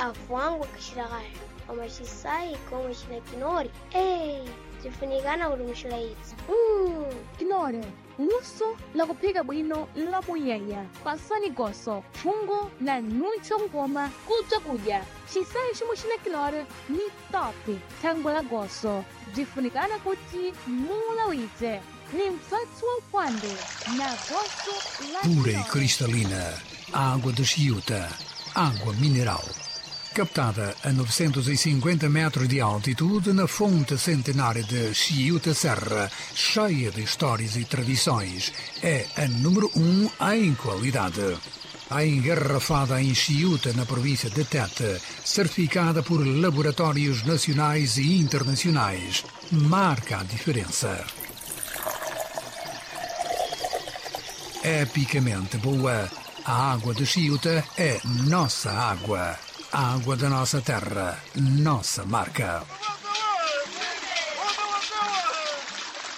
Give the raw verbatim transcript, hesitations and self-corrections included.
avoango kishiragai omashisai como shinakinori ei tifunigana ulumshilaizi mm kinore uso la kuphika bwino la muyaya pasani goso fungo na nucho ngoma kuja kuja chisai chimwe china kilore ni topi tango la goso tifunigana kuti mula wize ni mfatsu wa upande na goso la pura e cristalina, água de Chiuta, água mineral. Captada a novecentos e cinquenta metros de altitude na fonte centenária de Chiuta Serra, cheia de histórias e tradições, é a número um em qualidade. A engarrafada em Chiuta, na província de Tete, certificada por laboratórios nacionais e internacionais, marca a diferença. Epicamente boa, a água de Chiuta é nossa água. A água da nossa terra, nossa marca.